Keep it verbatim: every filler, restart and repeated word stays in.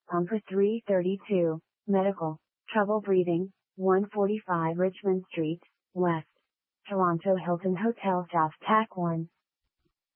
on for three thirty-two, medical, trouble breathing, one forty-five Richmond Street, West. Toronto Hilton Hotel South Tack one.